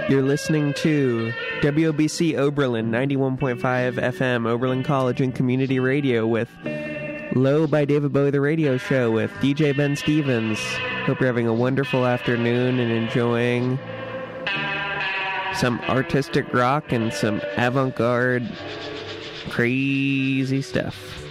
You're listening to WOBC Oberlin 91.5 FM, Oberlin College and Community Radio with Low by David Bowie, the radio show with DJ Ben Stevens. Hope you're having a wonderful afternoon and enjoying some artistic rock and some avant-garde crazy stuff.